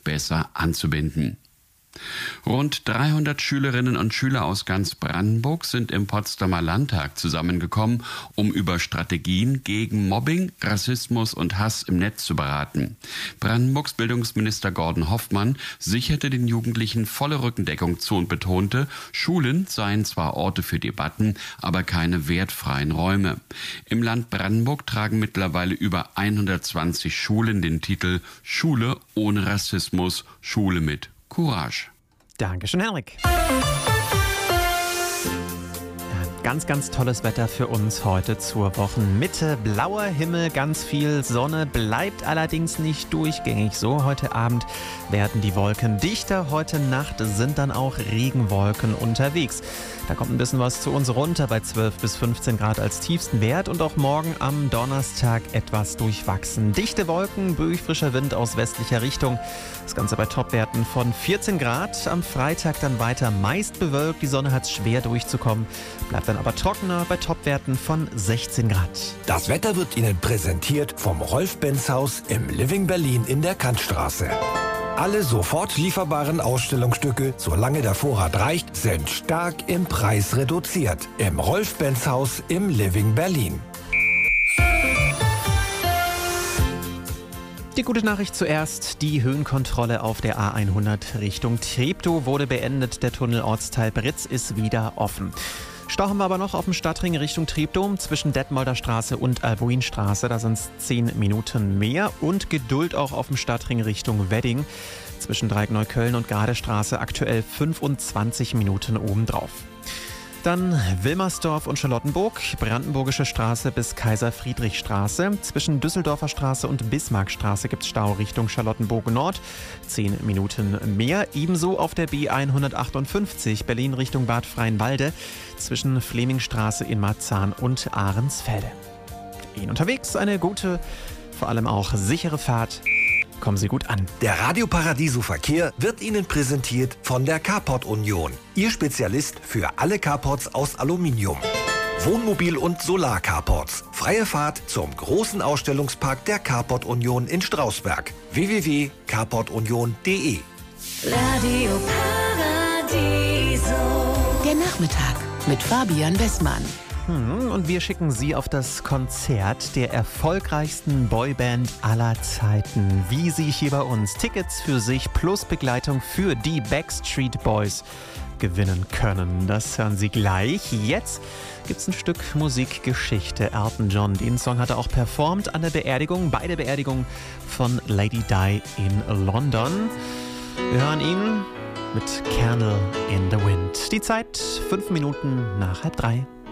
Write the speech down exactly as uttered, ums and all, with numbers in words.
besser anzubinden. Rund dreihundert Schülerinnen und Schüler aus ganz Brandenburg sind im Potsdamer Landtag zusammengekommen, um über Strategien gegen Mobbing, Rassismus und Hass im Netz zu beraten. Brandenburgs Bildungsminister Gordon Hoffmann sicherte den Jugendlichen volle Rückendeckung zu und betonte, Schulen seien zwar Orte für Debatten, aber keine wertfreien Räume. Im Land Brandenburg tragen mittlerweile über hundertzwanzig Schulen den Titel Schule ohne Rassismus, Schule mit Courage. Dankeschön, Henrik. Ganz, ganz tolles Wetter für uns heute zur Wochenmitte. Blauer Himmel, ganz viel Sonne, bleibt allerdings nicht durchgängig so. Heute Abend werden die Wolken dichter. Heute Nacht sind dann auch Regenwolken unterwegs. Da kommt ein bisschen was zu uns runter bei zwölf bis fünfzehn Grad als tiefsten Wert und auch morgen am Donnerstag etwas durchwachsen. Dichte Wolken, böig frischer Wind aus westlicher Richtung. Das Ganze bei Topwerten von vierzehn Grad. Am Freitag dann weiter meist bewölkt. Die Sonne hat es schwer durchzukommen. Bleibt dann aber trockener bei Topwerten von sechzehn Grad. Das Wetter wird Ihnen präsentiert vom Rolf-Benz-Haus im Living Berlin in der Kantstraße. Alle sofort lieferbaren Ausstellungsstücke, solange der Vorrat reicht, sind stark im Preis reduziert. Im Rolf-Benz-Haus im Living Berlin. Die gute Nachricht zuerst, die Höhenkontrolle auf der A hundert Richtung Treptow wurde beendet. Der Tunnel Ortsteil Britz ist wieder offen. Stau haben wir aber noch auf dem Stadtring Richtung Treptow zwischen Detmolder Straße und Albuinstraße. Da sind es zehn Minuten mehr. Und Geduld auch auf dem Stadtring Richtung Wedding. Zwischen Dreieckneukölln und Gardestraße aktuell fünfundzwanzig Minuten obendrauf. Dann Wilmersdorf und Charlottenburg, Brandenburgische Straße bis Kaiser-Friedrich-Straße. Zwischen Düsseldorfer Straße und Bismarckstraße gibt es Stau Richtung Charlottenburg Nord. Zehn Minuten mehr. Ebenso auf der B hundertachtundfünfzig Berlin Richtung Bad Freienwalde. Zwischen Flemingstraße in Marzahn und Ahrensfelde. Ihnen unterwegs eine gute, vor allem auch sichere Fahrt. Kommen Sie gut an. Der Radio Paradiso Verkehr wird Ihnen präsentiert von der Carport Union. Ihr Spezialist für alle Carports aus Aluminium. Wohnmobil- und Solar-Carports. Freie Fahrt zum großen Ausstellungspark der Carport Union in Strausberg. w w w punkt carport union punkt d e Radio Paradiso. Der Nachmittag mit Fabian Bessmann. Und wir schicken Sie auf das Konzert der erfolgreichsten Boyband aller Zeiten. Wie Sie hier bei uns Tickets für sich plus Begleitung für die Backstreet Boys gewinnen können. Das hören Sie gleich. Jetzt gibt's ein Stück Musikgeschichte. Elton John, den Song hat er auch performt an der Beerdigung, bei der Beerdigung von Lady Di in London. Wir hören ihn mit Candle in the Wind. Die Zeit fünf Minuten nach halb drei.